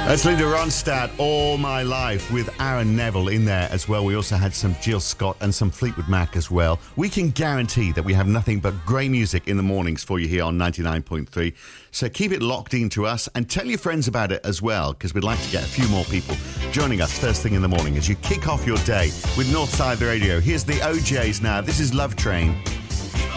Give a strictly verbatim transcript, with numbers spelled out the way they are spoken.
That's Linda Ronstadt, All My Life, with Aaron Neville in there as well. We also had some Jill Scott and some Fleetwood Mac as well. We can guarantee that we have nothing but great music in the mornings for you here on ninety-nine point three. So keep it locked into us and tell your friends about it as well, because we'd like to get a few more people joining us first thing in the morning as you kick off your day with Northside Radio. Here's the O Js now. This is Love Train.